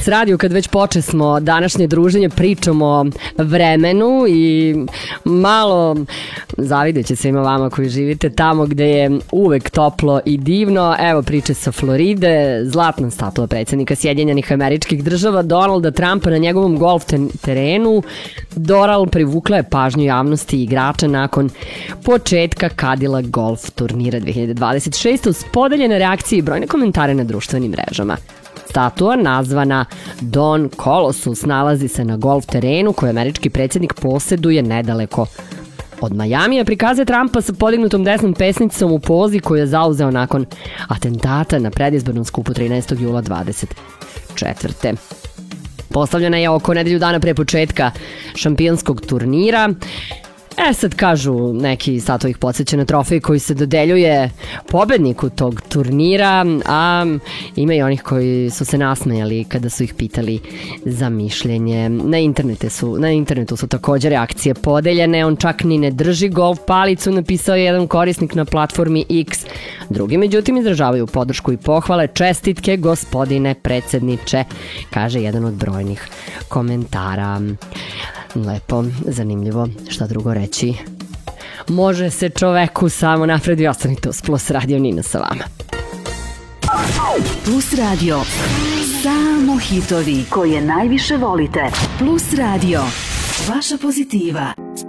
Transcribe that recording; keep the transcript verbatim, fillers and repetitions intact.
Plus Radio, kad već počesmo današnje druženje, pričamo o vremenu i malo zavidjet će svima vama koji živite tamo gde je uvek toplo i divno. Evo priče sa Floride, zlatna statua predsjednika Sjedinjenih Američkih Država Donalda Trumpa na njegovom golf terenu. Doral privukla je pažnju javnosti i igrača nakon početka Cadillac golf turnira dve hiljade dvadeset šeste uz podeljene reakcije i brojne komentare na društvenim mrežama. Statua nazvana Don Colossus nalazi se na golf terenu koji američki predsjednik poseduje nedaleko od Majamija. Prikazuje Trumpa sa podignutom desnom pesnicom u pozi koju je zauzeo nakon atentata na predizbornom skupu trinaestog jula dvadeset četvrte. Postavljena je oko nedelju dana pre početka šampionskog turnira. E sad kažu neki sato ih podsjeća na trofej koji se dodeljuje pobedniku tog turnira, a ima i onih koji su se nasmejali kada su ih pitali za mišljenje. Na internetu su, na internetu su također reakcije podeljene, on čak ni ne drži golf palicu, napisao je jedan korisnik na platformi X. Drugi međutim izražavaju podršku i pohvale, čestitke gospodine predsjedniče, kaže jedan od brojnih komentara. Lepo, zanimljivo, šta drugo reći. Može se čoveku samo napred i ostanite uz Plus Radio, Nina sa vama. Plus Radio, samo hitovi koje najviše volite. Plus Radio, vaša pozitiva.